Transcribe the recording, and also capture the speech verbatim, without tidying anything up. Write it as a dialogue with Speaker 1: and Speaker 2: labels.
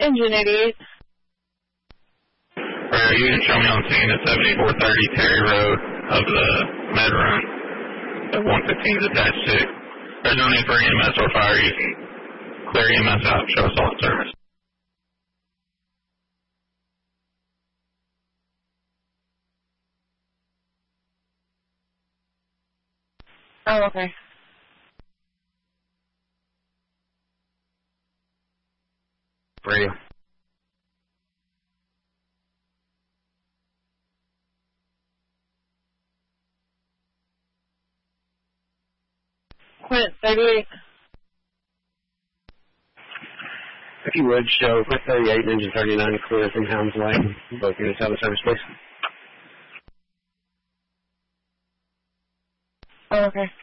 Speaker 1: Engine eighty-eight.
Speaker 2: Alright, you can show me on scene at seventy-four thirty Terry Road of the Med Run that one fifteen is attached to. There's no need for E M S or fire. You can clear E M S out and show us all in service.
Speaker 1: Oh, okay.
Speaker 3: Radio.
Speaker 1: Quint thirty-eight.
Speaker 3: If you would, show Quint thirty-eight and Engine thirty-nine clear from Hounds Lane. Both units out of service, please.
Speaker 1: Oh, okay.